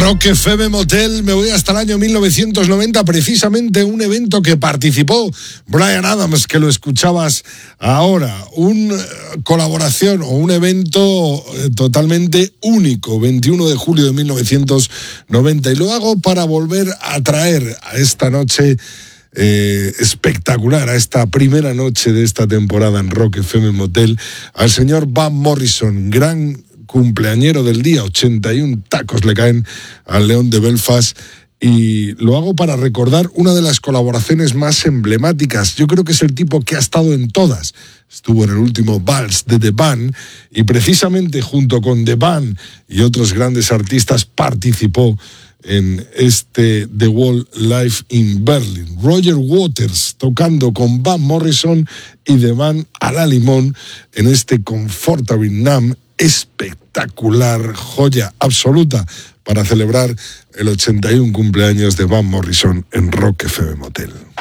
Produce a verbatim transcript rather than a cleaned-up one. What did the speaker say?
Rock F M Motel, me voy hasta el año mil novecientos noventa, precisamente un evento que participó Bryan Adams, que lo escuchabas ahora, una colaboración o un evento totalmente único, veintiuno de julio de mil novecientos noventa, y lo hago para volver a traer a esta noche Eh, espectacular, a esta primera noche de esta temporada en Rock F M Motel, al señor Van Morrison, gran cumpleañero del día, ochenta y uno tacos le caen al León de Belfast, y lo hago para recordar una de las colaboraciones más emblemáticas. Yo creo que es el tipo que ha estado en todas. Estuvo en el último Vals de The Band, y precisamente junto con The Band y otros grandes artistas participó en este The Wall Live in Berlin. Roger Waters tocando con Van Morrison y The Band a la limón en este Comfortable Numb, espectacular, joya absoluta para celebrar el ochenta y uno cumpleaños de Van Morrison en Rock F M Motel.